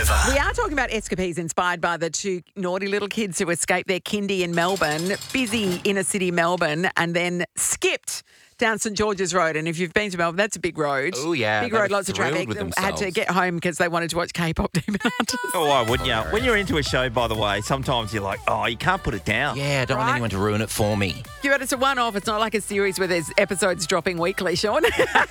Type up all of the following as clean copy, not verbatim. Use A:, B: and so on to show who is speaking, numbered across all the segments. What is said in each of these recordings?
A: ever.
B: We are talking about escapades inspired by the two naughty little kids who escaped their kindy in Melbourne, busy inner city Melbourne, and then skipped down St George's Road. And if you've been to Melbourne, that's a big road.
C: Oh, yeah.
B: Big
C: They
B: road,
C: were
B: lots of
C: thrilled
B: traffic.
C: with
B: They had
C: themselves.
B: to get home because they wanted to watch K-pop Demon Hunters.
D: Oh, why wouldn't you? When you're into a show, by the way, sometimes you're like, oh, you can't put it down.
C: Yeah, I don't want anyone to ruin it for me.
B: Yeah, but it's a one-off. It's not like a series where there's episodes dropping weekly, Sean.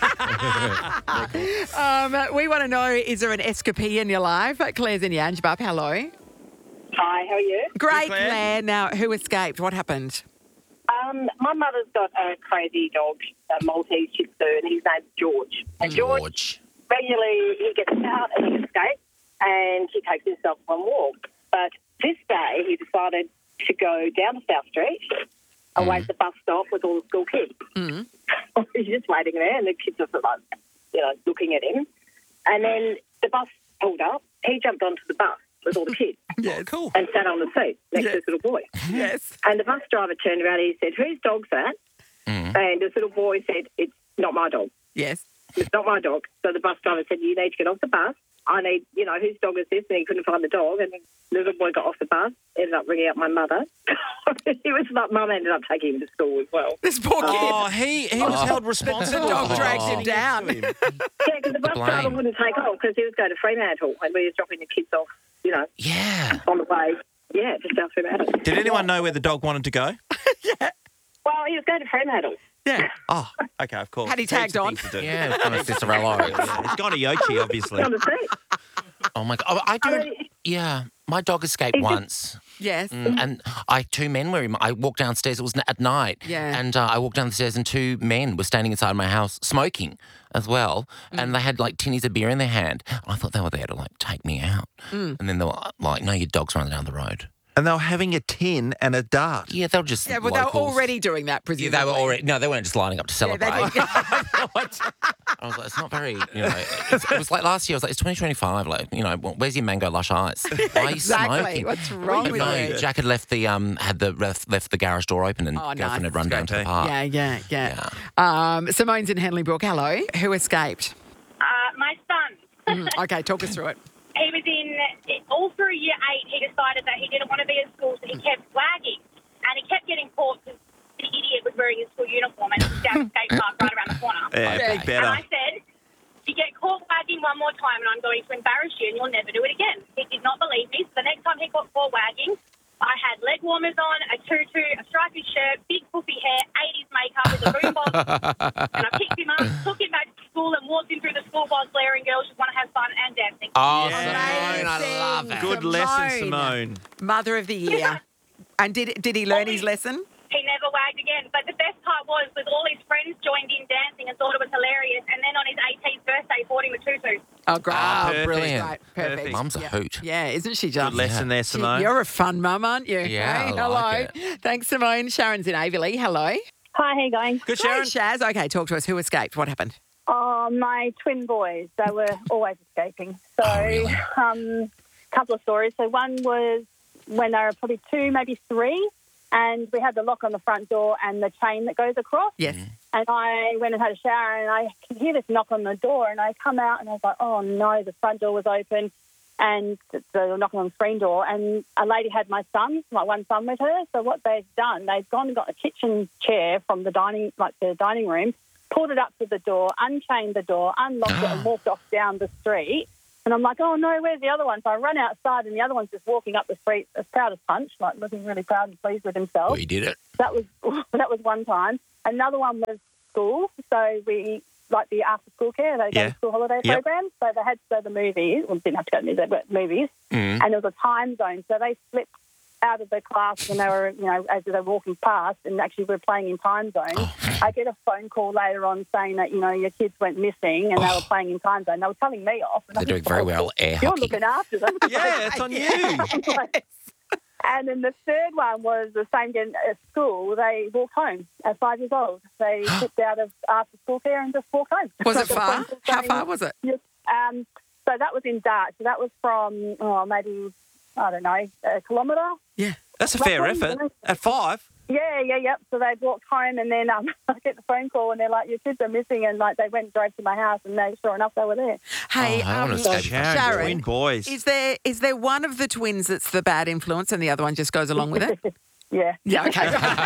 B: We want to know, is there an escapade in your life? Claire's in Yangebup. Hello.
E: Hi, how are you?
B: Great,
D: Claire.
B: Claire. Now, who escaped? What happened?
E: My mother's got a crazy dog, a Maltese Shih Tzu, and his name's George. And George, regularly, he gets out and he escapes, and he takes himself on a walk. But this day, he decided to go down to South Street, away at the bus stop with all the school kids. He's just waiting there, and the kids are sort of like, looking at him. And then the bus pulled up. He jumped onto the bus with all the kids.
B: Yes.
D: Cool.
E: And sat on the seat next to this little boy.
B: Yes.
E: And the bus driver turned around and he said, "Whose dog's that?" And this little boy said, "It's not my dog.
B: Yes.
E: It's not my dog." So the bus driver said, "You need to get off the bus. I need, whose dog is this?" And he couldn't find the dog. And the little boy got off the bus, ended up ringing up my mother. He was like, Mum ended up taking him to school as well.
B: This poor kid.
D: Oh, he was held responsible.
B: The dog dragged him down.
E: Yeah, because the bus driver wouldn't take off because he was going to Fremantle and we was dropping the kids off,
C: Yeah.
E: on the way, to South Fremantle.
D: Did anyone know where the dog wanted to go?
E: Well, he was going to Fremantle.
B: Yeah.
D: Oh, okay, of course.
B: Had he tagged
D: Heaps of
B: on?
D: things to do.
C: Yeah, it's kind of Cicerello.
D: He's gone to Yochi, obviously.
E: On the seat.
C: Oh, my God. Oh, I do. Yeah. My dog escaped once.
B: Yes.
C: And two men were I walked downstairs, it was at night.
B: Yeah.
C: And I walked down the stairs and two men were standing inside my house smoking as well. And they had like tinnies of beer in their hand. I thought they were there to like take me out. And then they were like, no, your dog's running down the road.
D: And they were having a tin and a dart.
C: Yeah, they were just
B: Yeah, well, they were
C: locals.
B: already doing that,
C: Yeah,
B: presumably.
C: they were already. No, they weren't just lining up to
B: Yeah,
C: celebrate.
B: they-
C: I was like, it's not very, it was like last year, I was like, it's 2025, like, where's your mango lush eyes? Why are you
B: Exactly.
C: smoking?
B: What's wrong with
C: No,
B: you?
C: Jack had left the left the garage door open and
B: Oh, nice.
C: girlfriend had run down to the
D: Okay.
C: park.
B: Yeah. Simone's in Henley Brook. Hello. Who escaped?
F: My son,
B: Okay, talk us through it.
F: he was all through year 8, he decided that he didn't want to be at school, so he kept wagging. And he kept getting caught because the idiot was wearing his school uniform and it was down the skate park right around the corner.
D: Yeah,
B: Okay.
D: big
F: And
D: better.
F: I said, "You get caught wagging one more time and I'm going to embarrass you and you'll never do it again." He did not believe me, so the next time he got caught wagging, I had leg warmers on, a tutu, a stripy shirt, big poofy hair, 80s makeup with a boombox, and I picked him up, took him back to school and walked him through the school while glaring girls just want to have fun and dancing.
C: Oh,
D: Yeah.
C: Simone, I love it.
D: Good lesson, Simone.
B: Mother of the year. And did he learn his lesson?
F: He never wagged again. But the best part was all his friends joined in dancing and thought it was hilarious. And then on his 18th birthday, bought him a tutu.
B: Oh, great.
D: perfect.
C: brilliant.
B: Right, perfect.
D: Perfect.
C: Mum's a hoot.
B: Yeah, isn't she just?
D: Good lesson there, Simone.
B: You're a fun mum, aren't you?
C: Yeah,
B: Hey,
C: I like
B: hello. Thanks, Simone. Sharon's in Averley. Hello.
E: Hi, how you going?
D: Good,
B: Sharon.
D: Sharon.
B: Shaz. Okay, talk to us. Who escaped? What happened?
E: Oh, my twin boys, they were always escaping. So,
C: really?
E: couple of stories. So one was when they were probably 2, maybe 3, and we had the lock on the front door and the chain that goes across.
B: Yes.
E: And I went and had a shower and I could hear this knock on the door and I come out and I was like, oh, no, the front door was open and they were knocking on the screen door and a lady had my one son with her. So what they've done, they've gone and got a kitchen chair from the dining room, pulled it up to the door, unchained the door, unlocked it and walked off down the street. And I'm like, oh, no, where's the other one? So I run outside and the other one's just walking up the street as proud as punch, like looking really proud and pleased with himself.
C: Well, you did it.
E: That was one time. Another one was school. So we, like the after-school care, they go to school holiday
D: Yep.
E: program. So they had to go to the movies. Well, didn't have to go to the movies, but movies. And there was a time zone. So they slipped out of the class when they were, as they were walking past and actually were playing in time zone. I get a phone call later on saying that, your kids went missing and they were playing in time zone. They were telling me off. And
C: They're doing very well air
E: You're
C: hockey.
E: looking after them.
D: Yeah, it's on you.
E: And then the third one was the same again at school. They walked home at 5 years old. They slipped out of after school care and just walked home.
B: Was
E: So
B: it
E: the
B: far?
E: friends were
B: How
E: saying-
B: far was it?
E: Yes. So that was in Dart. So that was from, maybe, I don't know, a kilometre.
B: Yeah.
D: That's a fair
E: Roughly,
D: effort. At 5?
E: Yeah. So they'd walked home, and then I get the phone call, and they're like, "Your kids are missing," and like they went and drove to my house, and sure enough, they were there.
B: Hey,
C: I wanna escape.
B: Sharon,
D: twin boys.
B: is there one of the twins that's the bad influence, and the other one just goes along with it?
E: Yeah.
B: Yeah, okay.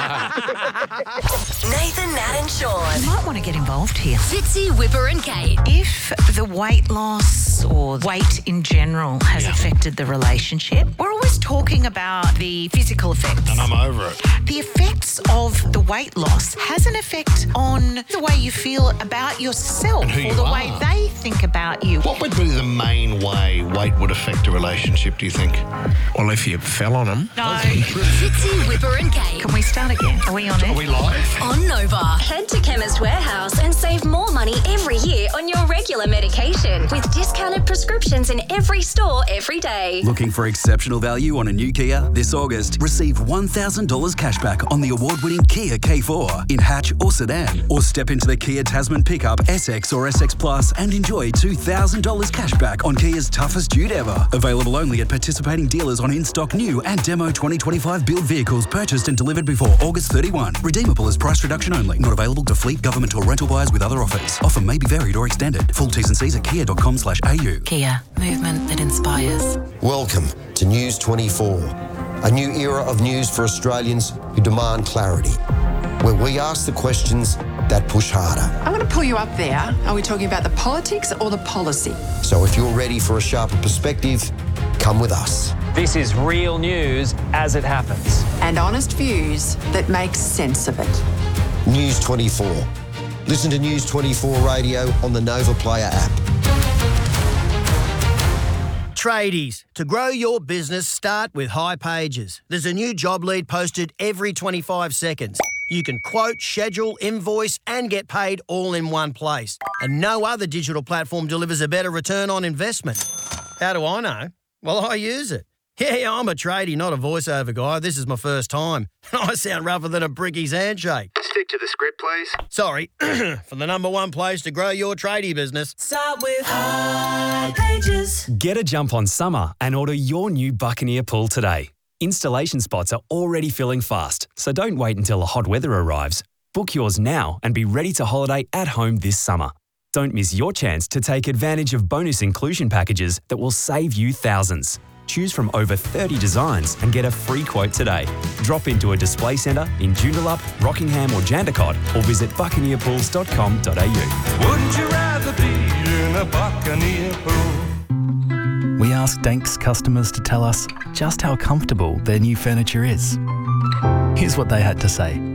A: Nathan, Nat and Sean.
G: You might want to get involved here.
A: Fitzy, Whipper and Kate.
G: If the weight loss or weight in general has affected the relationship, we're always talking about the physical effects.
H: And I'm over it.
G: The effects of the weight loss has an effect on the way you feel about yourself
H: And who
G: or
H: you
G: the
H: are.
G: way they think about you.
H: What would be the main way weight would affect a relationship, do you think?
I: Well, if you fell on them.
G: No.
A: Fitzy, Whipper and Kate.
G: Can we start again? Are we on it?
H: Are we live?
A: On Nova.
J: Head to Chemist Warehouse and save more money every year on your regular medication with discounted prescriptions in every store every day.
K: Looking for exceptional value on a new Kia? This August, receive $1,000 cashback on the award-winning Kia K4 in hatch or sedan. Or step into the Kia Tasman pickup SX or SX Plus and enjoy $2,000 cashback on Kia's toughest dude ever. Available only at participating dealers on in-stock new and demo 2025 build vehicles purchased and delivered before August 31. Redeemable as price reduction only. Not available to fleet, government or rental buyers with other offers. Offer may be varied or extended. Full T's and C's at kia.com/au.
G: Kia, movement that inspires.
L: Welcome to News 24, a new era of news for Australians who demand clarity, where we ask the questions that push harder.
M: I'm going to pull you up there. Are we talking about the politics or the policy?
L: So if you're ready for a sharper perspective, come with us.
N: This is real news as it happens.
M: And honest views that make sense of it.
L: News 24. Listen to News 24 Radio on the Nova Player app.
O: Tradies, to grow your business, start with High Pages. There's a new job lead posted every 25 seconds. You can quote, schedule, invoice, and get paid all in one place. And no other digital platform delivers a better return on investment. How do I know? Well, I use it. Yeah, I'm a tradie, not a voiceover guy. This is my first time. I sound rougher than a brickie's handshake.
H: Stick to the script, please.
O: Sorry, for the number one place to grow your tradie business.
A: Start with High Pages.
P: Get a jump on summer and order your new Buccaneer pool today. Installation spots are already filling fast, so don't wait until the hot weather arrives. Book yours now and be ready to holiday at home this summer. Don't miss your chance to take advantage of bonus inclusion packages that will save you thousands. Choose from over 30 designs and get a free quote today. Drop into a display centre in Joondalup, Rockingham or Jandakot or visit buccaneerpools.com.au.
Q: Wouldn't you rather be in a Buccaneer pool?
R: We asked Danks customers to tell us just how comfortable their new furniture is. Here's what they had to say.